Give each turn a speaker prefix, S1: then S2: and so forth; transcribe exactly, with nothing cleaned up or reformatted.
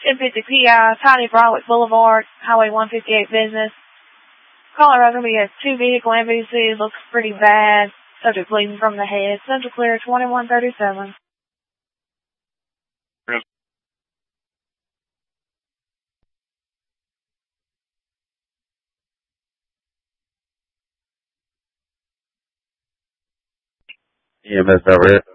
S1: ten fifty P I, Tiny Broadwick Boulevard, Highway one fifty-eight Business. Caller Rugby has two vehicle M V Cs, looks pretty bad. Subject bleeding from the head. Central clear twenty-one thirty-seven.
S2: Yes.
S3: E M S over here.